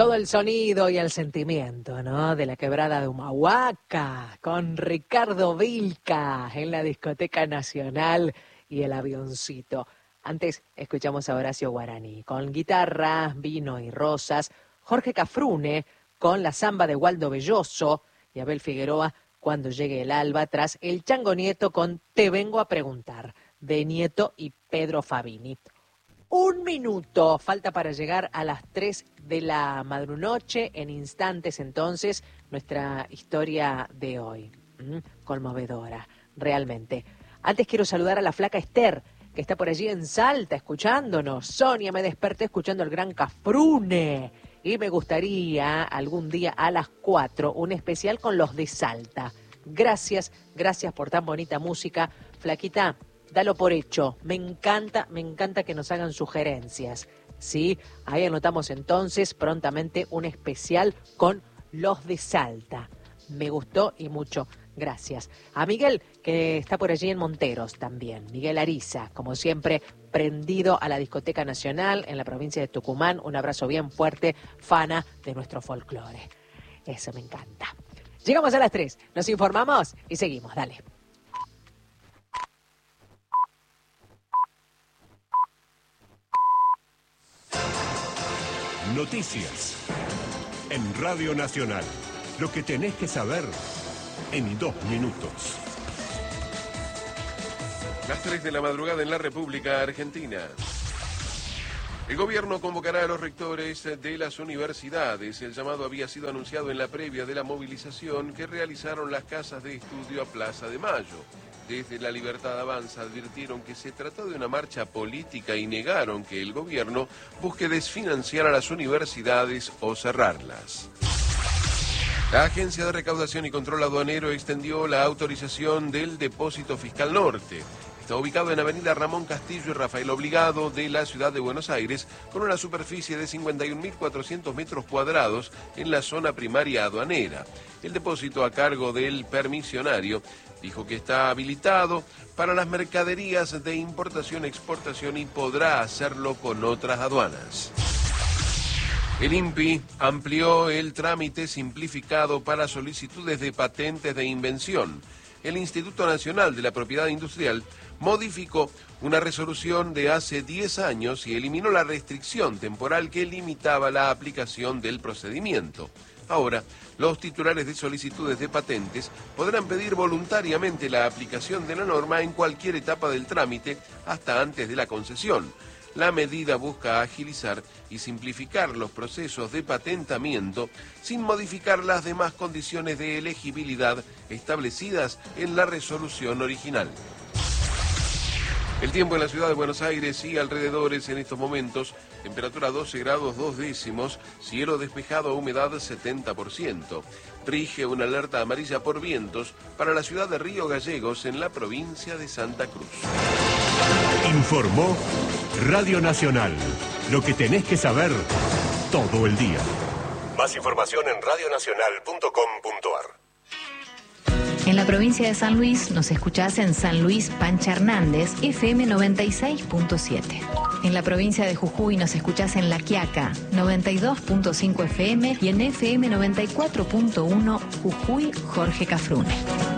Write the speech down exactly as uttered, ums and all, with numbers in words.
Todo el sonido y el sentimiento, ¿no? De la quebrada de Humahuaca, con Ricardo Vilca en la Discoteca Nacional y el avioncito. Antes escuchamos a Horacio Guaraní con guitarra, vino y rosas, Jorge Cafrune con la samba de Waldo Belloso y Abel Figueroa cuando llegue el alba, tras el Chango Nieto con Te vengo a preguntar, de Nieto y Pedro Fabini. Un minuto falta para llegar a las tres de la madrunoche. En instantes, entonces, nuestra historia de hoy. ¿Mm? Conmovedora, realmente. Antes quiero saludar a la flaca Esther, que está por allí en Salta, escuchándonos. Sonia, me desperté escuchando el gran Cafrune. Y me gustaría algún día a las cuatro, un especial con los de Salta. Gracias, gracias por tan bonita música. Flaquita, dalo por hecho. Me encanta, me encanta que nos hagan sugerencias. Sí, ahí anotamos entonces prontamente un especial con los de Salta. Me gustó y mucho. Gracias. A Miguel, que está por allí en Monteros también. Miguel Ariza, como siempre, prendido a la Discoteca Nacional en la provincia de Tucumán. Un abrazo bien fuerte, fana de nuestro folclore. Eso me encanta. Llegamos a las tres, nos informamos y seguimos. Dale. Noticias en Radio Nacional. Lo que tenés que saber en dos minutos. Las tres de la madrugada en la República Argentina. El gobierno convocará a los rectores de las universidades. El llamado había sido anunciado en la previa de la movilización que realizaron las casas de estudio a Plaza de Mayo. Desde La Libertad Avanza advirtieron que se trató de una marcha política y negaron que el gobierno busque desfinanciar a las universidades o cerrarlas. La Agencia de Recaudación y Control Aduanero extendió la autorización del Depósito Fiscal Norte. Está ubicado en Avenida Ramón Castillo y Rafael Obligado de la ciudad de Buenos Aires, con una superficie de cincuenta y un mil cuatrocientos metros cuadrados en la zona primaria aduanera. El depósito, a cargo del permisionario, dijo que está habilitado para las mercaderías de importación, exportación y podrá hacerlo con otras aduanas. El I N P I amplió el trámite simplificado para solicitudes de patentes de invención. El Instituto Nacional de la Propiedad Industrial modificó una resolución de hace diez años y eliminó la restricción temporal que limitaba la aplicación del procedimiento. Ahora, los titulares de solicitudes de patentes podrán pedir voluntariamente la aplicación de la norma en cualquier etapa del trámite hasta antes de la concesión. La medida busca agilizar y simplificar los procesos de patentamiento sin modificar las demás condiciones de elegibilidad establecidas en la resolución original. El tiempo en la ciudad de Buenos Aires y alrededores en estos momentos: temperatura doce grados dos décimos, cielo despejado, humedad setenta por ciento. Rige una alerta amarilla por vientos para la ciudad de Río Gallegos en la provincia de Santa Cruz. Informó Radio Nacional. Lo que tenés que saber todo el día. Más información en radio nacional punto com punto ar. En la provincia de San Luis nos escuchás en San Luis Pancha Hernández, F M noventa y seis punto siete. En la provincia de Jujuy nos escuchás en La Quiaca, noventa y dos punto cinco F M y en F M noventa y cuatro punto uno Jujuy Jorge Cafrune.